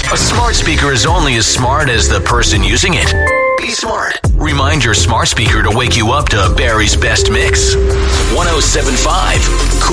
A smart speaker is only as smart as the person using it. Be smart. Remind your smart speaker to wake you up to Barry's best mix. 107.5